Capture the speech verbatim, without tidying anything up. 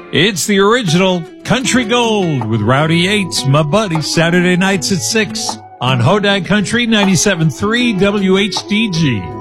It's the original Country Gold with Rowdy Yates, my buddy, Saturday nights at six on Hodag Country ninety-seven point three W H D G.